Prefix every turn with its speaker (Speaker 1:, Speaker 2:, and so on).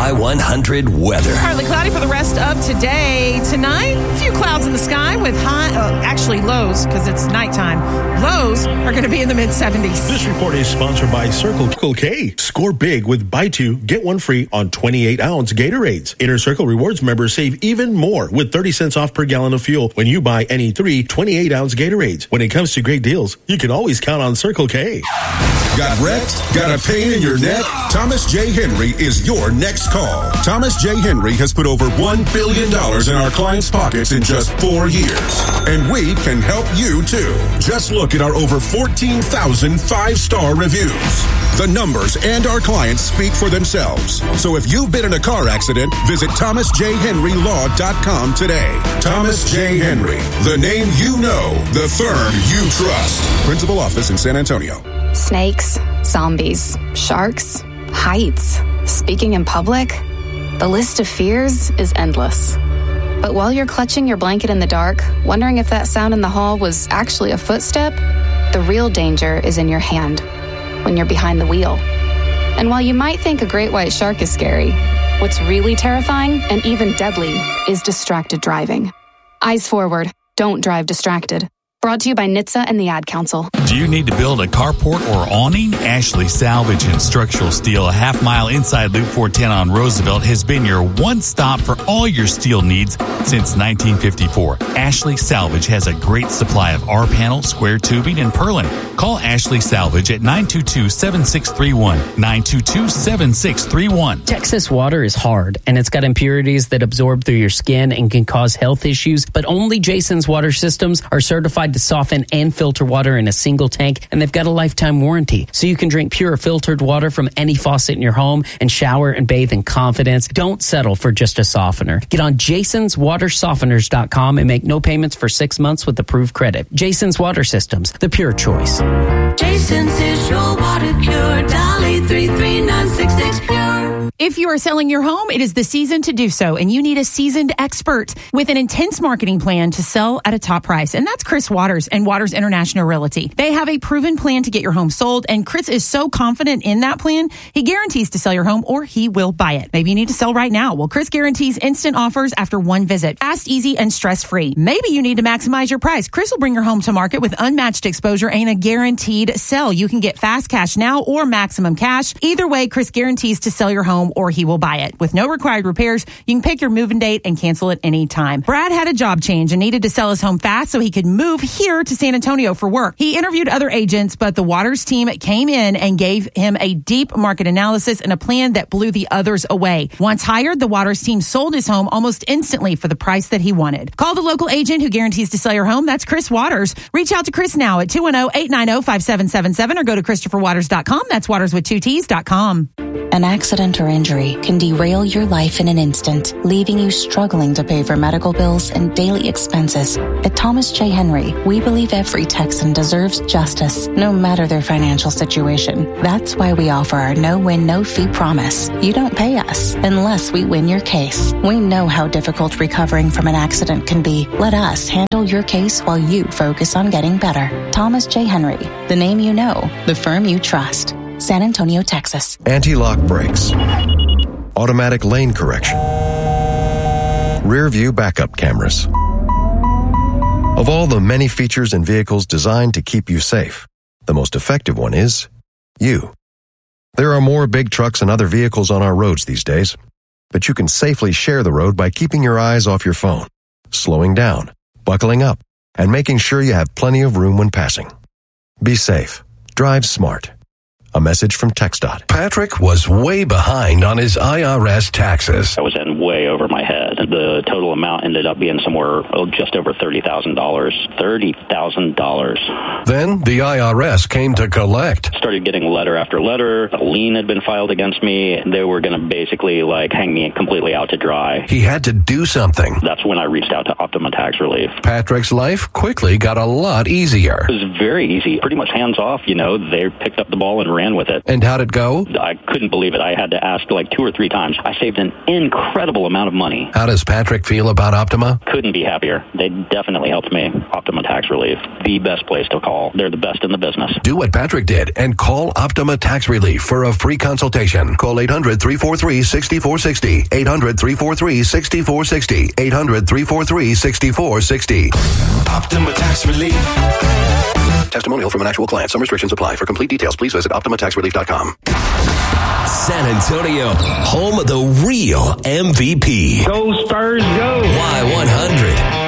Speaker 1: Y100 weather.
Speaker 2: Partly cloudy for the rest of today. Tonight, a few clouds in the sky with lows, because it's nighttime. Lows are going to be in the mid-70s.
Speaker 3: This report is sponsored by Circle K. Score big with buy two, get one free on 28-ounce Gatorades. Inner Circle Rewards members save even more with 30 cents off per gallon of fuel when you buy any 3 28-ounce Gatorades. When it comes to great deals, you can always count on Circle K.
Speaker 4: Got wrecked? Got a pain in your neck? Thomas J. Henry is your next call. Thomas J. Henry has put over $1 billion in our clients' pockets in just 4 years. And we can help you too. Just look at our over 14,000 five-star reviews. The numbers and our clients speak for themselves. So if you've been in a car accident, visit ThomasJHenryLaw.com today. Thomas J. Henry, the name you know, the firm you trust. Principal office in San Antonio.
Speaker 5: Snakes, zombies, sharks, heights, speaking in public. The list of fears is endless. But while you're clutching your blanket in the dark, wondering if that sound in the hall was actually a footstep, the real danger is in your hand, when you're behind the wheel. And while you might think a great white shark is scary, what's really terrifying and even deadly is distracted driving. Eyes forward, don't drive distracted. Brought to you by NHTSA and the Ad Council.
Speaker 6: Do you need to build a carport or awning? Ashley Salvage and Structural Steel, a half-mile inside Loop 410 on Roosevelt, has been your one-stop for all your steel needs since 1954. Ashley Salvage has a great supply of R-panel, square tubing, and purlin. Call Ashley Salvage at 922-7631. 922-7631.
Speaker 7: Texas water is hard, and it's got impurities that absorb through your skin and can cause health issues, but only Jason's Water Systems are certified to soften and filter water in a single tank, and they've got a lifetime warranty, so you can drink pure filtered water from any faucet in your home and shower and bathe in confidence. Don't settle for just a softener. Get on jasonswatersofteners.com and make no payments for 6 months with approved credit. Jason's Water Systems, the pure choice.
Speaker 8: Jason's is your water cure. Dolly 33966 pure.
Speaker 2: If you are selling your home, it is the season to do so, and you need a seasoned expert with an intense marketing plan to sell at a top price. And that's Chris Waters and Waters International Realty. They have a proven plan to get your home sold, and Chris is so confident in that plan, he guarantees to sell your home or he will buy it. Maybe you need to sell right now. Well, Chris guarantees instant offers after one visit. Fast, easy, and stress-free. Maybe you need to maximize your price. Chris will bring your home to market with unmatched exposure and a guaranteed sell. You can get fast cash now or maximum cash. Either way, Chris guarantees to sell your home or he will buy it. With no required repairs, you can pick your move-in date and cancel at any time. Brad had a job change and needed to sell his home fast so he could move here to San Antonio for work. He interviewed other agents, but the Waters team came in and gave him a deep market analysis and a plan that blew the others away. Once hired, the Waters team sold his home almost instantly for the price that he wanted. Call the local agent who guarantees to sell your home. That's Chris Waters. Reach out to Chris now at 210-890-5777 or go to ChristopherWaters.com. That's Waters with 2 T's.com.
Speaker 9: An accident or injury can derail your life in an instant, leaving you struggling to pay for medical bills and daily expenses. At Thomas J. Henry, we believe every Texan deserves justice, no matter their financial situation. That's why we offer our no-win, no-fee promise. You don't pay us unless we win your case. We know how difficult recovering from an accident can be. Let us handle your case while you focus on getting better. Thomas J. Henry, the name you know, the firm you trust. San Antonio, Texas.
Speaker 10: Anti-lock brakes. Automatic lane correction. Rear view backup cameras. Of all the many features in vehicles designed to keep you safe, the most effective one is you. There are more big trucks and other vehicles on our roads these days, but you can safely share the road by keeping your eyes off your phone, slowing down, buckling up, and making sure you have plenty of room when passing. Be safe. Drive smart. A message from TxDOT.
Speaker 1: Patrick was way behind on his IRS taxes.
Speaker 11: I was in way over my head. The total amount ended up being somewhere just over $30,000. $30,000.
Speaker 1: Then the IRS came to collect.
Speaker 11: Started getting letter after letter. A lien had been filed against me. They were going to basically hang me completely out to dry.
Speaker 1: He had to do something.
Speaker 11: That's when I reached out to Optima Tax Relief.
Speaker 1: Patrick's life quickly got a lot easier.
Speaker 11: It was very easy. Pretty much hands off, They picked up the ball and ran ran with it.
Speaker 1: And how'd it go?
Speaker 11: I couldn't believe it. I had to ask like 2 or 3 times. I saved an incredible amount of money.
Speaker 1: How does Patrick feel about Optima?
Speaker 11: Couldn't be happier. They definitely helped me. Optima Tax Relief, the best place to call. They're the best in the business.
Speaker 1: Do what Patrick did and call Optima Tax Relief for a free consultation. Call 800-343-6460. 800-343-6460. 800-343-6460.
Speaker 12: Optima Tax Relief.
Speaker 1: Testimonial from an actual client. Some restrictions apply. For complete details, please visit OptimaTaxRelief.com.
Speaker 12: San Antonio, home of the real MVP.
Speaker 13: Go Spurs, go!
Speaker 12: Y100.